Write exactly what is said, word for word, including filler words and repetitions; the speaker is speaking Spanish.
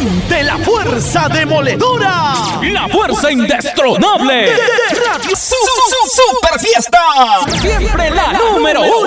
Siente la fuerza demoledora. La fuerza indestronable. De, de, de Radio Su, Su, Super Fiesta. Siempre la número uno.